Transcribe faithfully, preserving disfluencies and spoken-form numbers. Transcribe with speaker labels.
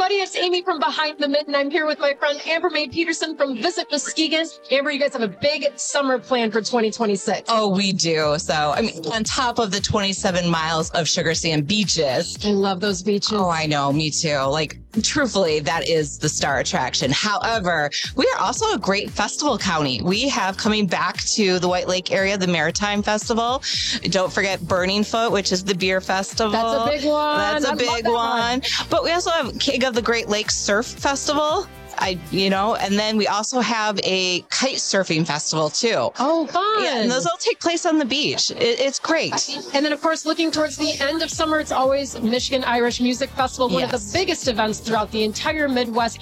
Speaker 1: everybody. It's Amy from Behind the Mitt, and I'm here with my friend Amber Mae Peterson from Visit Muskegon. Amber, you guys have a big summer plan for twenty twenty-six.
Speaker 2: Oh, we do. So, I mean, on top of the twenty-seven miles of sugar sand beaches.
Speaker 1: I love those beaches.
Speaker 2: Oh, I know. Me too. Like, truthfully, that is the star attraction. However, we are also a great festival county. We have coming back to the White Lake area, the Maritime Festival. Don't forget Burning Foot, which is the beer festival.
Speaker 1: That's a big one.
Speaker 2: That's a
Speaker 1: I
Speaker 2: big
Speaker 1: one.
Speaker 2: one. But we also have King of the Great Lakes Surf Festival. I, you know, and then we also have a kite surfing festival too.
Speaker 1: Oh, fun.
Speaker 2: Yeah, and those all take place on the beach. It, it's great.
Speaker 1: And then, of course, looking towards the end of summer, it's always Michigan Irish Music Festival, one
Speaker 2: Yes.
Speaker 1: of the biggest events throughout the entire Midwest.